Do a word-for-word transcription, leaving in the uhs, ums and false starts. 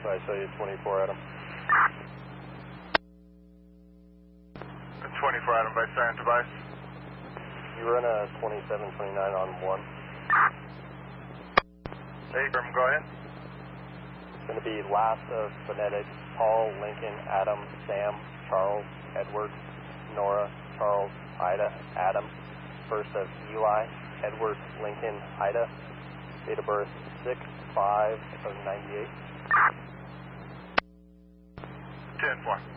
I show you twenty-four, Adam. twenty-four, Adam, by silent device. You run a twenty-seven twenty-nine on one. Hey, Grim, go ahead. It's going to be last of phonetics, Paul, Lincoln, Adam, Sam, Charles, Edward, Nora, Charles, Ida, Adam. First of Eli, Edward, Lincoln, Ida. Date of birth six five of ninety-eight. ten four.